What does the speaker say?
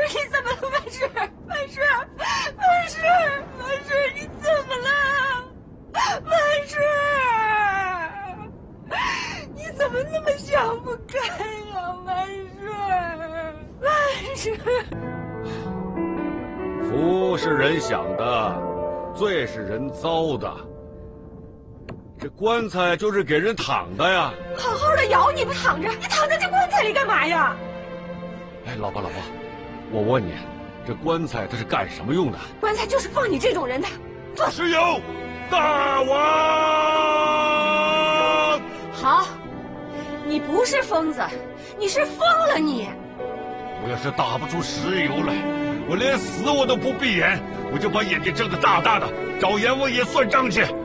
你怎么了，万事？万事，你怎么了？万事，你怎么那么想不开呀，万事？ 福是人享的，罪是人遭的。这棺材就是给人躺的呀。 好好的窑你不躺着，你躺在这棺材里干嘛呀？ 哎，老婆，我问你，这棺材它是干什么用的？ 棺材就是放你这种人的。 蚩尤，大王！ 好，你不是疯子，你是疯了你！ 我要是打不出蚩尤来，我连死我都不闭眼，我就把眼睛睁得大大的，找阎王爷算账去。